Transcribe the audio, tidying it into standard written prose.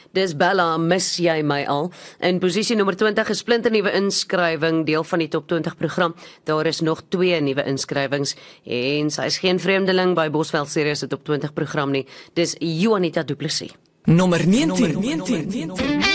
Dis Bella, mis jy my al? In posisie nommer 20 is splinternuwe inskrywing, deel van die Top 20 program. Daar is nog 2 nuwe inskrywings en sy is geen vreemdeling by Bosveld Series se Top 20 program nie. Dis Juanita Du Plessis. Nommer 19.